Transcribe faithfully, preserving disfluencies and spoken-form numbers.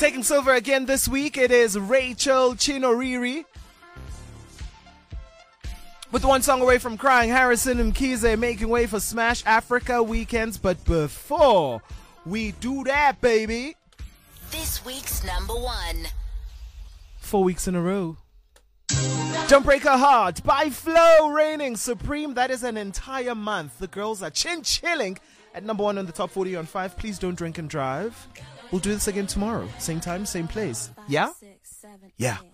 Taking silver again this week, it is Rachel Chinoriri. With one song away from crying, Harrison and Mkhize making way for Smash Africa Weekends. But before we do that, baby, this week's number one. Four weeks in a row. Don't Break Her Heart by Flo, reigning supreme. That is an entire month. The girls are chin-chilling at number one on the top forty on five. Please don't drink and drive. We'll do this again tomorrow. Same time, same place. Yeah? Yeah.